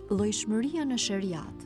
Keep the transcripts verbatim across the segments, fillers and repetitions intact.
Llojshmëria në sheriat.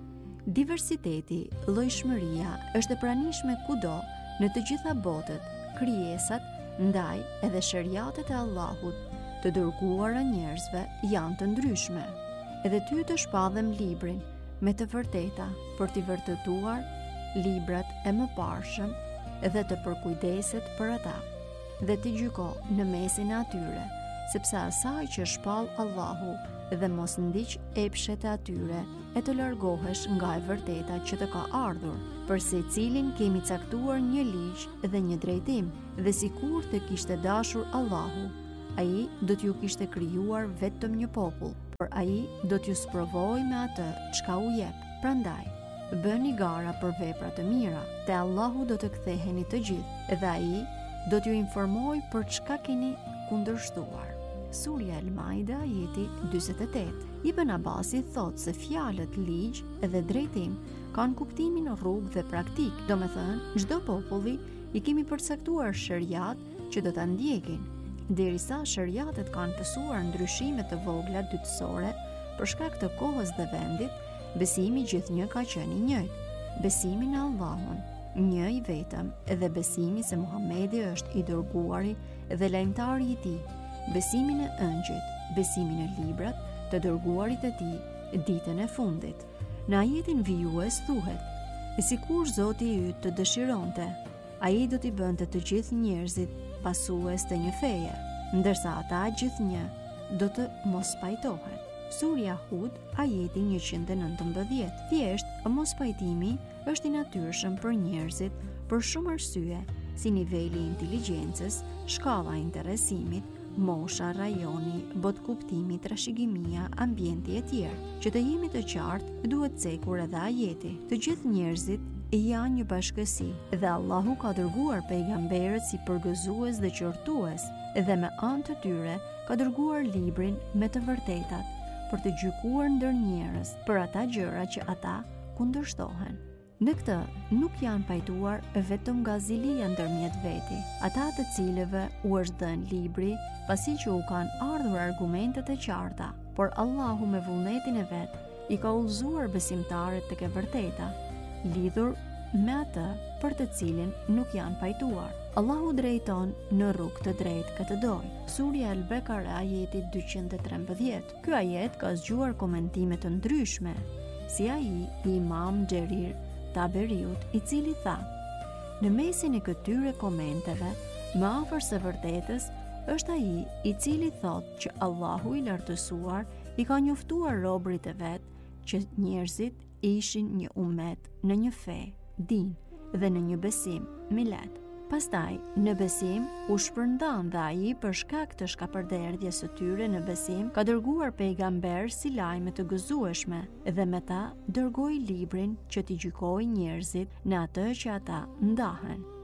Diversiteti, llojshmëria është e pranishme kudo në të gjitha botët, krijesat, ndaj edhe sheriatet e Allahut, të dërguara njerëzve janë të ndryshme. Edhe ty të shpadhem librin me të vërteta për t'i vërtetuar librat e mëparshëm dhe të përkujdeset për ata, dhe t'i gjyko në mesin e atyre, sepse asaj që shpall Allahu dhe mos ndiq epshet e atyre e të largohesh nga e vërteta që të ka ardhur, për secilin kemi caktuar një ligj dhe një drejtim, dhe sikur të kishte dashur Allahu, ai do t'ju kishte krijuar vetëm një popull, por ai do t'ju sprovoj me atë çka u jep. Prandaj, bëni gara për vepra të mira, te Allahu do të ktheheni të gjithë, dhe ai do t'ju informoj për çka keni kundërshtuar. Surja El-Maida, ajeti dyzet e tetë. Ibn Abasi thot se fjalët ligj dhe drejtim kanë kuptimin rrugë dhe praktik, do me thënë, çdo populli i kemi përcaktuar shariat që do ta ndjekin, derisa shariatet kanë pësuar ndryshime të vogla dytësore për shkak të kohës dhe vendit, besimi gjithnjë ka qenë i njëjtë. Besimi në Allahun, një i vetëm, dhe besimi se Muhamedi është i dërguari dhe lajmtari i tij, besimi në ëngjëjt, besimi në librat të dërguarit e tij ditën e fundit. Në ajetin vijues thuhet: "E sikur Zoti i yt të dëshironte, ai do t'i bënte të gjithë njerëzit pasues të një feje, ndërsa ata gjithnjë do të mos pajtohen." Surja Hud, ajeti njëqind e nëntëmbëdhjetë. Thjesht, mospajtimi është i natyrshëm për njerëzit për shumë arsye, si niveli i inteligjencës, shkalla e interesimit, mosha, rajoni, botë kuptimi, trashëgimia, ambienti e tjerë. Që të jemi të qartë, duhet cekur edhe ajeti. Të gjithë njerëzit janë një bashkësi, dhe Allahu ka dërguar pejgamberët si përgëzues dhe qortues, dhe me anë të tyre ka dërguar librin me të vërtetat, për të gjykuar ndër njerëz për ata gjëra që ata kundërshtohen. Në këtë nuk janë pajtuar vetëm Gazilia ndërmjet veti, ata të cilëve u është dhënë libri pasi që u kanë ardhur argumentet e qarta, por Allahu me vullnetin e vet i ka udhëzuar besimtarët tek e vërteta, lidhur me atë për të cilin nuk janë pajtuar. Allahu drejton në rrugë të drejtë këtë doj. Surja El-Bekara, ajeti dyqind e trembëdhjetë. Ky ajet ka zgjuar komentime të ndryshme, si ai i Imam Xherir Taberiut, i cili tha: "Në mesin e këtyre komenteve, më afër së vërtetës është ai i cili thotë që Allahu i lartësuar i ka njoftuar robërit e vet që njerëzit ishin një umet në një fe, din dhe në një besim, millet. Pastaj, në besim u shpërndan dhe ai për shkak të shkapërderdhjes së tyre në besim ka dërguar pejgamber si lajme të gëzueshme, dhe me ta dërgoi librin që t'i gjykojë njerëzit në atë që ata ndahen."